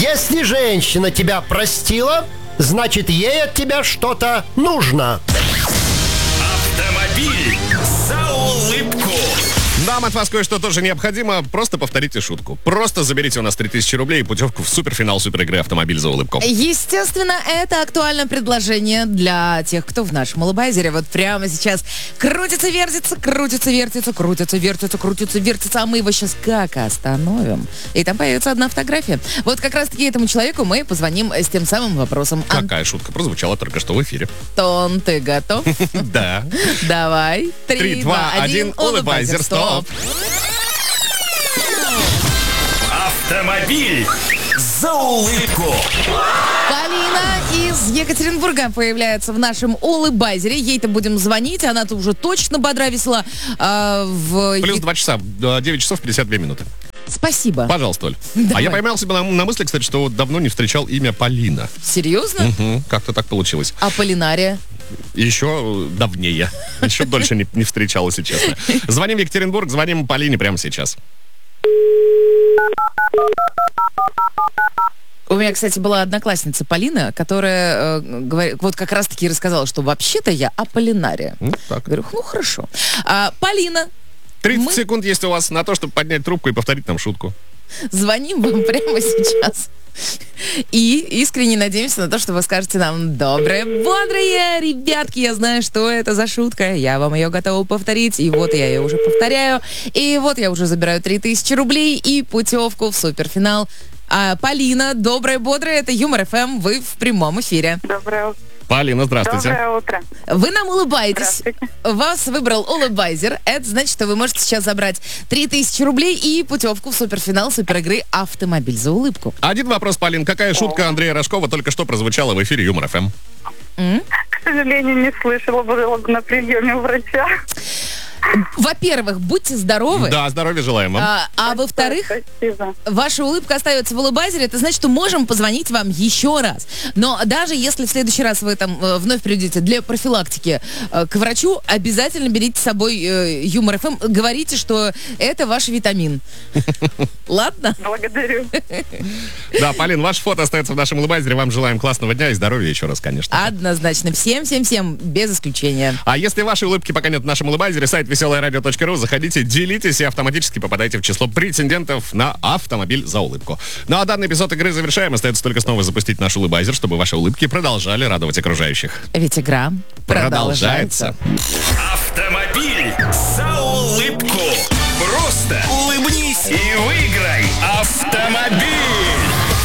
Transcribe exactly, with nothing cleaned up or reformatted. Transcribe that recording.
Если женщина тебя простила, значит, ей от тебя что-то нужно. Автомобиль за улыбку. Нам от вас кое-что тоже необходимо. Просто повторите шутку. Просто заберите у нас три тысячи рублей и путевку в суперфинал суперигры «Автомобиль за улыбку». Естественно, это актуальное предложение для тех, кто в нашем улыбайзере вот прямо сейчас крутится, вертится, крутится, вертится, крутится, вертится, крутится, вертится, а мы его сейчас как остановим? И там появится одна фотография. Вот как раз-таки этому человеку мы позвоним с тем самым вопросом. Какая шутка прозвучала только что в эфире? Антон, ты готов? Да. Давай. Три, два, один, улыбайзер, стоп. Автомобиль за улыбку. Полина из Екатеринбурга появляется в нашем улыбайзере. Ей-то будем звонить, она-то уже точно бодра, весела. А, в... Плюс два часа, девять часов пятьдесят две минуты. Спасибо. Пожалуйста, Оль. Давай. А я поймал себя на, на мысли, кстати, что вот давно не встречал имя Полина. Серьезно? Угу, как-то так получилось. А Полинария? Еще давнее. Еще дольше не, не встречал, если честно. Звоним в Екатеринбург, звоним Полине прямо сейчас. У меня, кстати, была одноклассница Полина, которая э, говор... вот как раз-таки рассказала, что вообще-то я Аполлинария. Ну, так. Говорю, ну хорошо. А, Полина. тридцать мы... секунд есть у вас на то, чтобы поднять трубку и повторить нам шутку. Звоним вам прямо сейчас. И искренне надеемся на то, что вы скажете нам: доброе, бодрое, ребятки, я знаю, что это за шутка, я вам ее готова повторить, и вот я ее уже повторяю, и вот я уже забираю три тысячи рублей и путевку в суперфинал. А, Полина, доброе, бодрое, это Юмор эф эм, вы в прямом эфире. Доброе утро. Полина, здравствуйте. Доброе утро. Вы нам улыбаетесь. Здравствуйте. Вас выбрал улыбайзер. Это значит, что вы можете сейчас забрать три тысячи рублей и путевку в суперфинал суперигры «Автомобиль за улыбку». Один вопрос, Полин. Какая шутка Андрея Рожкова только что прозвучала в эфире Юмор эф эм? М? К сожалению, не слышала, была на приеме у врача. Во-первых, будьте здоровы. Да, здоровья желаем вам. А, а во-вторых, Спасибо. ваша улыбка остается в улыбайзере, это значит, что можем позвонить вам еще раз. Но даже если в следующий раз вы там э, вновь придете для профилактики э, к врачу, обязательно берите с собой э, Юмор эф эм, говорите, что это ваш витамин. Ладно? Благодарю. Да, Полин, ваше фото остается в нашем улыбайзере. Вам желаем классного дня и здоровья еще раз, конечно. Однозначно. Всем-всем-всем, без исключения. А если вашей улыбки пока нет в нашем улыбайзере, сайт веселое радио точка ру, заходите, делитесь и автоматически попадаете в число претендентов на автомобиль за улыбку. Ну а данный эпизод игры завершаем. Остается только снова запустить наш улыбайзер, чтобы ваши улыбки продолжали радовать окружающих. Ведь игра продолжается. Автомобиль за улыбку. Просто улыбнись и выиграй автомобиль.